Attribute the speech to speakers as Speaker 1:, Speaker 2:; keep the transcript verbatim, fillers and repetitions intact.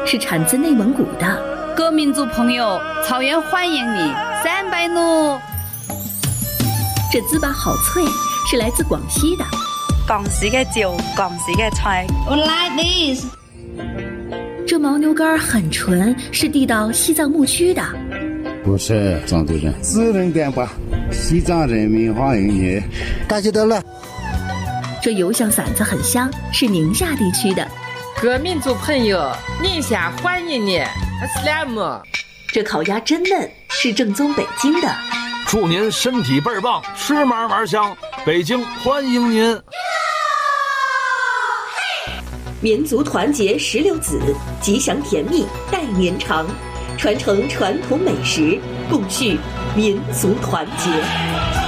Speaker 1: 是产自内蒙古的。
Speaker 2: 各民族朋友，草原欢迎你，三百怒。
Speaker 1: 这糍粑好脆，是来自广西的。
Speaker 3: 广西的酒，广西的菜。
Speaker 2: 我 like this。
Speaker 1: 这牦牛肝很纯，是递到西藏牧区的。
Speaker 4: 不是藏族人，自然干吧，西藏人民欢迎你，
Speaker 5: 感谢得了。
Speaker 1: 这油香馓子很香，是宁夏地区的。
Speaker 6: 各民族朋友，宁夏欢迎你，阿斯拉姆。
Speaker 1: 这烤鸭真嫩，是正宗北京的。
Speaker 7: 祝您身体倍儿棒，吃嘛嘛香，北京欢迎您。
Speaker 1: 民族团结石榴籽，吉祥甜蜜待年长，传承传统美食，共续民族团结。